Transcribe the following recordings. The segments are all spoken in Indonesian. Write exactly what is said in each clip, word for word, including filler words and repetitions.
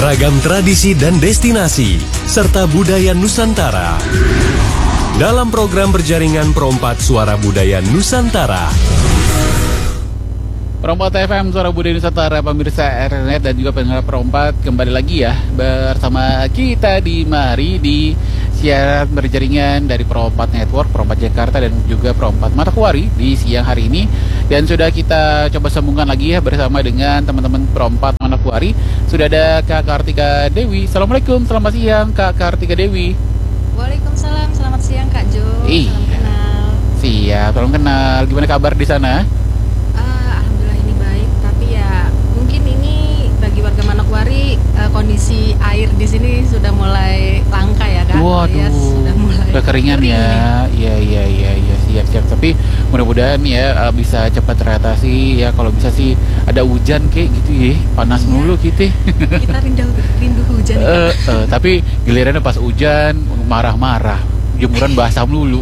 Beragam tradisi dan destinasi, serta budaya Nusantara. Dalam program berjaringan Perompat Suara Budaya Nusantara. Perompat F M, Suara Budaya Nusantara, pemirsa R N Net dan juga pendengar Perompat, kembali lagi ya bersama kita di mari di siaran berjaringan dari Perompat Network, Perompat Jakarta dan juga Perompat Manokwari di siang hari ini. Dan sudah kita coba sambungkan lagi ya bersama dengan teman-teman Perompat Manokwari. Sudah ada Kak Kartika Dewi. Assalamualaikum, selamat siang Kak Kartika Dewi. Waalaikumsalam, selamat siang Kak Jo. Iya. Salam kenal. Siap, salam kenal. Gimana kabar di sana? Manokwari, uh, kondisi air di sini sudah mulai langka ya kan? Waduh, ya, sudah mulai kekeringan ya. Iya iya iya ya, siap siap. Tapi mudah-mudahan ya uh, bisa cepat teratasi ya. Kalau bisa sih ada hujan kayak gitu ya. Panas iya. Mulu gitu. Kita rindu rindu hujan. uh, uh, tapi gilirannya pas hujan marah-marah, jemuran basah dulu.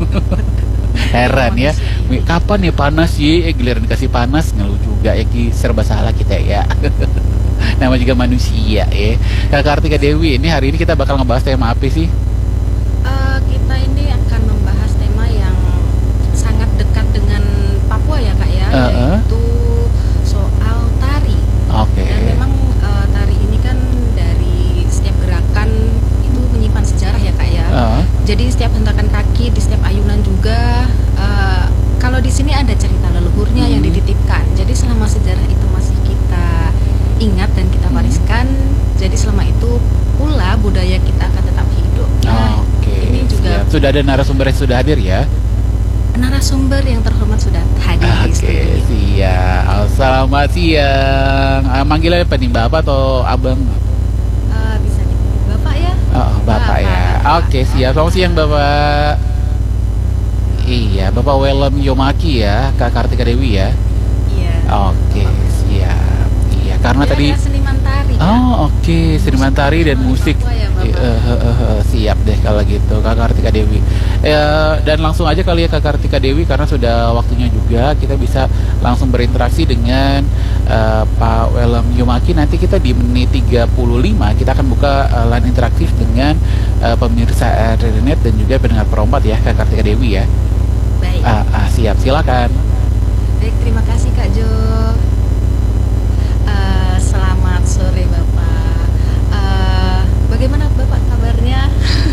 Heran ya, kapan ya panas ya? Eh, giliran dikasih panas ngeluh juga ya, ki serba salah kita ya. Nama juga manusia ya. Kak Kartika Dewi, ini hari ini kita bakal ngebahas tema apa sih? Uh, kita ini akan membahas tema yang sangat dekat dengan Papua ya Kak ya, uh-uh. yaitu soal tari. Oke. Okay. Dan memang uh, tari ini kan dari setiap gerakan itu menyimpan sejarah ya Kak ya. Uh-huh. Jadi setiap hentakan kaki, di setiap ayunan juga, uh, kalau di sini ada cerita leluhurnya hmm. yang dititipkan. Jadi selama sejarah itu masih kita ingat dan kita wariskan, hmm. jadi selama itu pula budaya kita akan tetap hidup. Nah, oke. Ini juga siap. Sudah ada narasumber yang sudah hadir ya? Narasumber yang terhormat sudah hadir di studio. Oke, siap. Selamat siang. Uh, manggilnya apa nih, Bapak atau Abang? Uh, bisa nih, Bapak ya? Oh, Bapak, Bapak ya. Bapak. Oke, siap. Selamat siang, Bapak. Iya, Bapak Welem Yomaki ya, Kak Kartika Dewi ya? Iya. Oke, siap. Iya, karena Dia tadi seniman tari. Oh, oke, okay. Seniman tari dan musik. Ya, uh, uh, uh, uh, siap deh kalau gitu, Kak Kartika Dewi. Uh, dan langsung aja kali ya Kak Kartika Dewi, karena sudah waktunya juga kita bisa langsung berinteraksi dengan uh, Pak Welem Yomaki. Nanti kita di menit tiga puluh lima kita akan buka uh, line interaktif dengan uh, pemirsa R N Net dan juga pendengar Perompat ya, Kak Kartika Dewi ya. Baik. Uh, uh, siap, silakan. Baik, terima kasih Kak Jo. Uh, selamat sore Bapak. Uh, bagaimana Bapak kabarnya?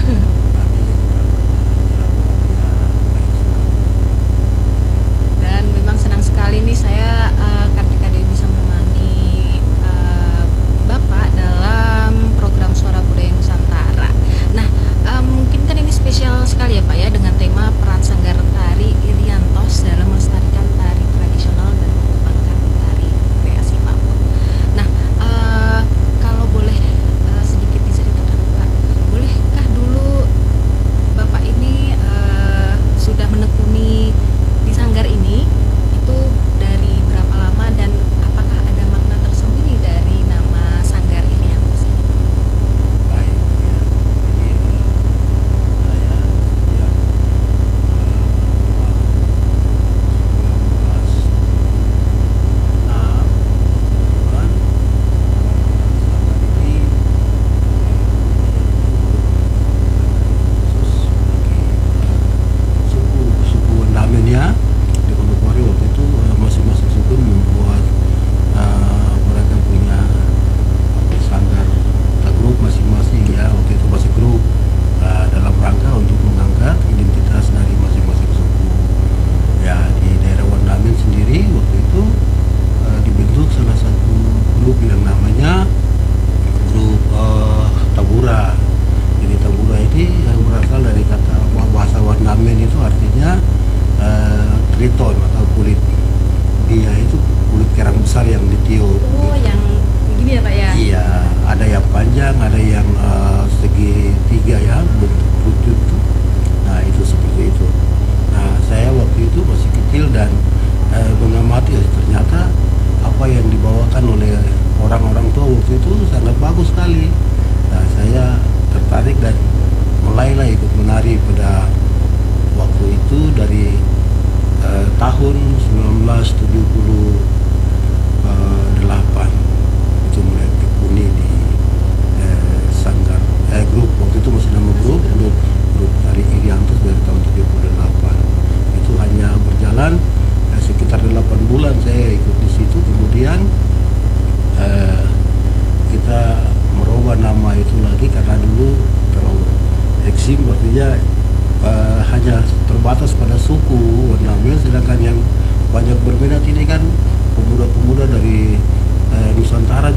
Dan memang senang sekali nih saya uh, Kartika Dewi bisa menemani uh, Bapak dalam program Suara Budaya Nusantara. Nah, uh, mungkin kan ini spesial sekali ya Pak ya, dengan tema peran Sanggar Tari Iriantos dalam melestarikan tari tradisional dan mengembangkan tari kreasi Papua. Nah, uh, kalau boleh uh, sedikit diceritakan Pak, bolehkah dulu Bapak ini uh, sudah menekuni di sanggar ini itu dari berapa lama dan apakah ada makna tersembunyi dari nama sanggar Iriantos ini? Baik, ya. Jadi saya sejak di Manokwari waktu itu masing-masing suku membuat uh, mereka punya sanggar grup masing-masing ya, waktu itu masih grup uh, dalam rangka untuk mengangkat identitas dari masing-masing suku ya. Di daerah Wandamen sendiri waktu itu uh, dibentuk salah satu grup yang namanya grup uh, Tabura. Jadi Tabura ini yang berasal dari kata bahasa Wandamen itu artinya Uh, triton atau kulit dia itu kulit kerang besar yang ditiup. Oh, gitu. Yang begini ya Pak ya? Iya, ada yang panjang, ada yang uh, segi tiga ya, bentuk buntut itu. Nah itu seperti itu. Nah saya waktu itu masih kecil dan uh, mengamati ternyata apa yang dibawakan oleh orang-orang tua waktu itu sangat bagus sekali. Nah saya tertarik dan mulailah ikut menari pada waktu itu dari uh, tahun sembilan belas tujuh puluh delapan itu mulai tekuni di terbatas pada suku ornamen, sedangkan yang banyak berminat ini kan pemuda-pemuda dari eh, Nusantara